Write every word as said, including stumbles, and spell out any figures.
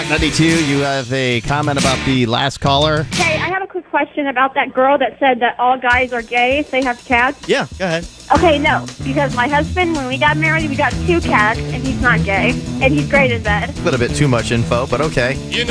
Hot ninety-two, you have a comment about the last caller? Hey, I have a quick question about that girl that said that all guys are gay if they have cats. Yeah, go ahead. Okay, no, because my husband, when we got married, we got two cats, and he's not gay, and he's great in bed. A little bit too much info, but okay.